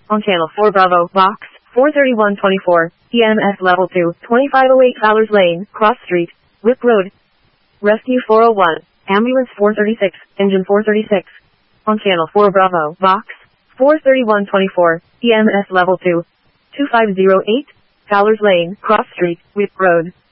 On channel 4 Bravo, box 43124, EMS level 2, 2508 Fowler's Lane, Cross Street, Whip Road. Rescue 401, ambulance 436, engine 436. On channel 4 Bravo, box 43124, EMS level 2, 2508, Fowler's Lane, Cross Street, Whip Road.